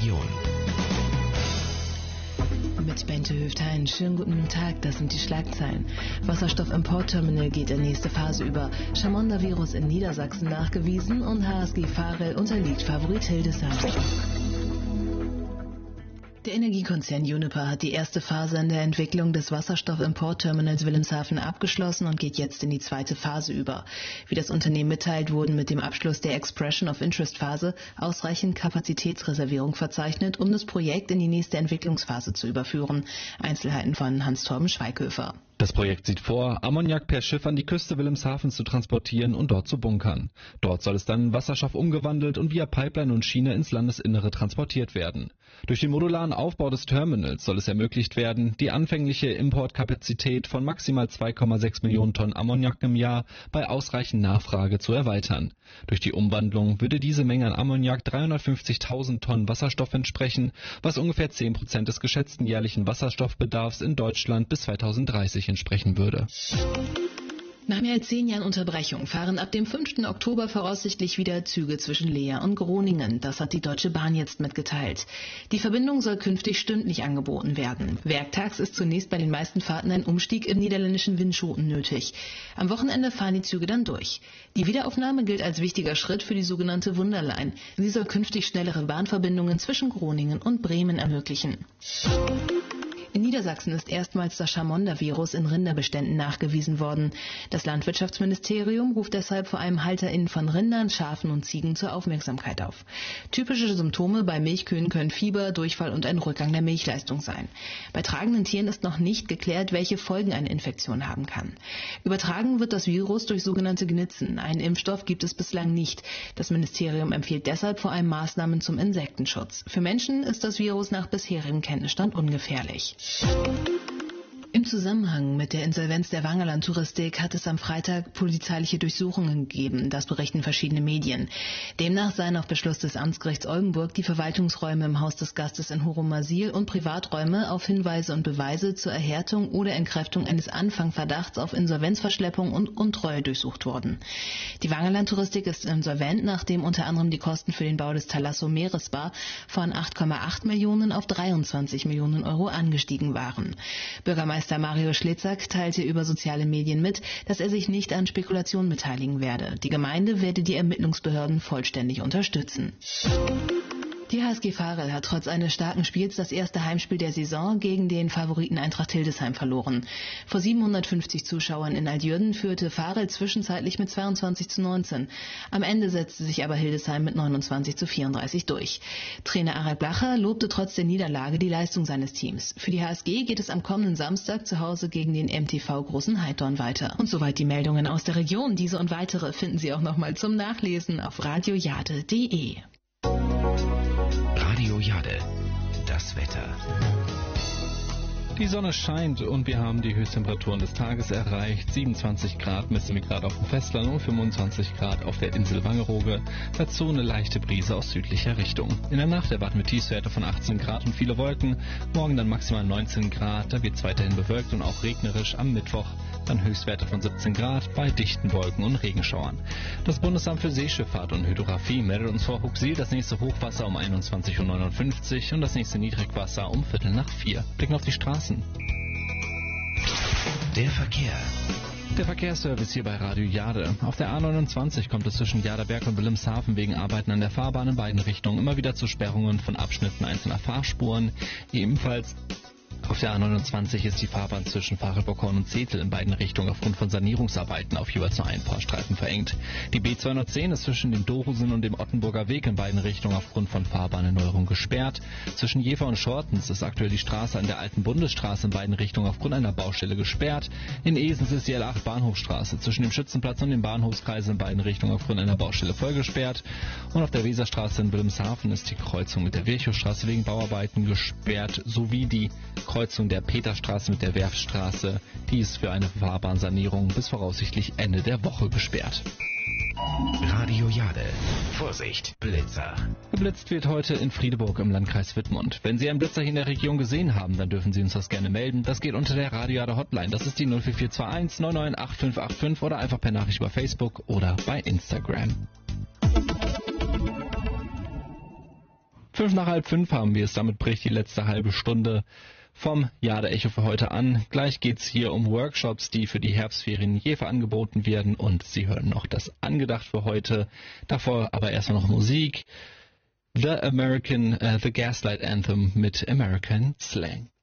Region. Mit Bente Höft-Hein. Schönen guten Tag, das sind die Schlagzeilen. Wasserstoff-Importterminal geht in nächste Phase über. Chamonda-Virus in Niedersachsen nachgewiesen und HSG Farel unterliegt Favorit Hildesheim. Der Energiekonzern Uniper hat die erste Phase in der Entwicklung des Wasserstoff-Importterminals Wilhelmshaven abgeschlossen und geht jetzt in die zweite Phase über. Wie das Unternehmen mitteilt, wurden mit dem Abschluss der Expression of Interest Phase ausreichend Kapazitätsreservierung verzeichnet, um das Projekt in die nächste Entwicklungsphase zu überführen. Einzelheiten von Hans-Torben Schweighöfer. Das Projekt sieht vor, Ammoniak per Schiff an die Küste Wilhelmshavens zu transportieren und dort zu bunkern. Dort soll es dann in Wasserstoff umgewandelt und via Pipeline und Schiene ins Landesinnere transportiert werden. Durch den modularen Aufbau des Terminals soll es ermöglicht werden, die anfängliche Importkapazität von maximal 2,6 Millionen Tonnen Ammoniak im Jahr bei ausreichend Nachfrage zu erweitern. Durch die Umwandlung würde diese Menge an Ammoniak 350.000 Tonnen Wasserstoff entsprechen, was ungefähr 10% des geschätzten jährlichen Wasserstoffbedarfs in Deutschland bis 2030 entsprechen würde. Nach mehr als 10 Jahren Unterbrechung fahren ab dem 5. Oktober voraussichtlich wieder Züge zwischen Leer und Groningen. Das hat die Deutsche Bahn jetzt mitgeteilt. Die Verbindung soll künftig stündlich angeboten werden. Werktags ist zunächst bei den meisten Fahrten ein Umstieg im niederländischen Winschoten nötig. Am Wochenende fahren die Züge dann durch. Die Wiederaufnahme gilt als wichtiger Schritt für die sogenannte Wunderline. Sie soll künftig schnellere Bahnverbindungen zwischen Groningen und Bremen ermöglichen. In Niedersachsen ist erstmals das Chamonda-Virus in Rinderbeständen nachgewiesen worden. Das Landwirtschaftsministerium ruft deshalb vor allem HalterInnen von Rindern, Schafen und Ziegen zur Aufmerksamkeit auf. Typische Symptome bei Milchkühen können Fieber, Durchfall und ein Rückgang der Milchleistung sein. Bei tragenden Tieren ist noch nicht geklärt, welche Folgen eine Infektion haben kann. Übertragen wird das Virus durch sogenannte Gnitzen. Einen Impfstoff gibt es bislang nicht. Das Ministerium empfiehlt deshalb vor allem Maßnahmen zum Insektenschutz. Für Menschen ist das Virus nach bisherigem Kenntnisstand ungefährlich. Im Zusammenhang mit der Insolvenz der Wangerland-Touristik hat es am Freitag polizeiliche Durchsuchungen gegeben. Das berichten verschiedene Medien. Demnach seien auf Beschluss des Amtsgerichts Oldenburg die Verwaltungsräume im Haus des Gastes in Horumasil und Privaträume auf Hinweise und Beweise zur Erhärtung oder Entkräftung eines Anfangverdachts auf Insolvenzverschleppung und Untreue durchsucht worden. Die Wangerland-Touristik ist insolvent, nachdem unter anderem die Kosten für den Bau des Thalasso Meeresbar von 8,8 Millionen auf 23 Millionen Euro angestiegen waren. Bürgermeister Mario Schlitzak teilte über soziale Medien mit, dass er sich nicht an Spekulationen beteiligen werde. Die Gemeinde werde die Ermittlungsbehörden vollständig unterstützen. Die HSG Farel hat trotz eines starken Spiels das erste Heimspiel der Saison gegen den Favoriten Eintracht Hildesheim verloren. Vor 750 Zuschauern in Altjürden führte Farel zwischenzeitlich mit 22:19. Am Ende setzte sich aber Hildesheim mit 29:34 durch. Trainer Aral Blacher lobte trotz der Niederlage die Leistung seines Teams. Für die HSG geht es am kommenden Samstag zu Hause gegen den MTV Großenheidorn weiter. Und soweit die Meldungen aus der Region. Diese und weitere finden Sie auch nochmal zum Nachlesen auf radiojade.de. Radio Jade, das Wetter. Die Sonne scheint und wir haben die Höchsttemperaturen des Tages erreicht. 27 Grad messen wir gerade auf dem Festland und 25 Grad auf der Insel Wangerooge. Dazu eine leichte Brise aus südlicher Richtung. In der Nacht erwarten wir Tiefstwerte von 18 Grad und viele Wolken. Morgen dann maximal 19 Grad, da wird es weiterhin bewölkt und auch regnerisch. Am Mittwoch dann Höchstwerte von 17 Grad bei dichten Wolken und Regenschauern. Das Bundesamt für Seeschifffahrt und Hydrographie meldet uns vor Huxil das nächste Hochwasser um 21:59 Uhr und das nächste Niedrigwasser um 3:45. Blicken auf die Straßen. Der Verkehr. Der Verkehrsservice hier bei Radio Jade. Auf der A29 kommt es zwischen Jaderberg und Wilhelmshaven wegen Arbeiten an der Fahrbahn in beiden Richtungen immer wieder zu Sperrungen von Abschnitten einzelner Fahrspuren. Ebenfalls auf der A29 ist die Fahrbahn zwischen Farelbockhorn und Zetel in beiden Richtungen aufgrund von Sanierungsarbeiten auf jeweils nur einen Fahrstreifen verengt. Die B210 ist zwischen dem Dohusen und dem Ottenburger Weg in beiden Richtungen aufgrund von Fahrbahnerneuerung gesperrt. Zwischen Jever und Schortens ist aktuell die Straße an der alten Bundesstraße in beiden Richtungen aufgrund einer Baustelle gesperrt. In Esens ist die L8 Bahnhofstraße zwischen dem Schützenplatz und dem Bahnhofskreis in beiden Richtungen aufgrund einer Baustelle voll gesperrt. Und auf der Weserstraße in Wilhelmshaven ist die Kreuzung mit der Virchowstraße wegen Bauarbeiten gesperrt, sowie die Kreuzung der Peterstraße mit der Werftstraße. Die ist für eine Fahrbahnsanierung bis voraussichtlich Ende der Woche gesperrt. Radio Jade. Vorsicht, Blitzer. Geblitzt wird heute in Friedeburg im Landkreis Wittmund. Wenn Sie einen Blitzer hier in der Region gesehen haben, dann dürfen Sie uns das gerne melden. Das geht unter der Radio Jade Hotline. Das ist die 04421 998555 oder einfach per Nachricht über Facebook oder bei Instagram. 5:05 haben wir es, damit bricht die letzte halbe Stunde vom Jade Echo für heute an. Gleich geht's hier um Workshops, die für die Herbstferien in Jever angeboten werden, und Sie hören noch das Angedacht für heute. Davor aber erstmal noch Musik. The Gaslight Anthem mit American Slang.